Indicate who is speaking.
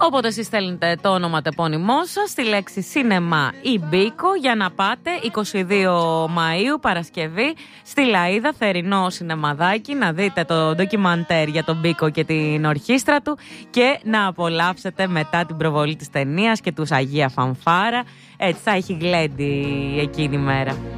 Speaker 1: Οπότε εσείς στέλνετε το όνομα το επώνυμό σας στη λέξη σινεμά ή μπίκο για να πάτε 22 Μαΐου Παρασκευή στη Λαΐδα, θερινό σινεμαδάκι, να δείτε το ντοκιμαντέρ για τον Μπίκο και την ορχήστρα του και να απολαύσετε μετά την προβολή της ταινίας και τους Αγία Φανφάρα. Έτσι θα έχει γλέντι εκείνη η μέρα.